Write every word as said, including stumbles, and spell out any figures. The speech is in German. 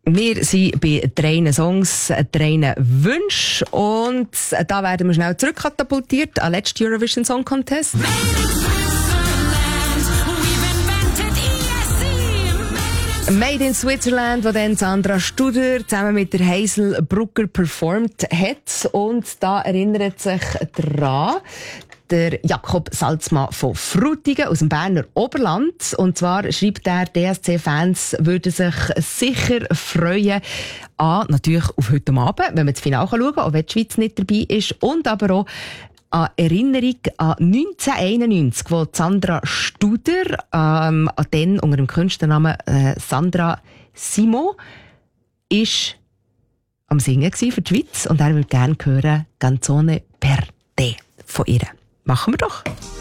Wir sind bei drei Songs, drei Wünschen und da werden wir schnell zurückkatapultiert an den letzten Eurovision Song Contest. Made in Switzerland, wo dann Sandra Studer zusammen mit der Hazel Brugger performt hat. Und da erinnert sich dran der Jakob Salzmann von Frutigen aus dem Berner Oberland. Und zwar schreibt er, D S C-Fans würden sich sicher freuen, an, natürlich auf heute Abend, wenn wir das Finale schauen, auch wenn die Schweiz nicht dabei ist, und aber auch an Erinnerung an neunzehnhunderteinundneunzig, wo Sandra Studer, ähm, an den unter dem Künstlernamen äh, Sandra Simo, ist am Singen gsi für die Schweiz, und er würde gerne hören Canzone per te von ihr. Machen wir doch.